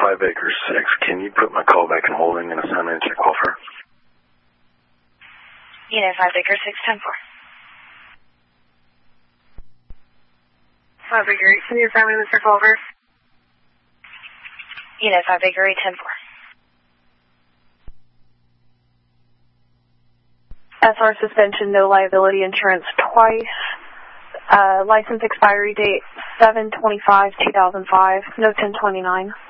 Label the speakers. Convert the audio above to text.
Speaker 1: 5 Acres 6. Can you put my call back in holding and assign me a check welfare?
Speaker 2: Unit 5 Acres 6, 10-4.
Speaker 3: 5 Acre 8, can you assign me the check welfare?
Speaker 2: Unit 5 Acre 8, 10-4.
Speaker 3: SR suspension, no liability insurance twice. License expiry date 7/25/2005, no 10/29.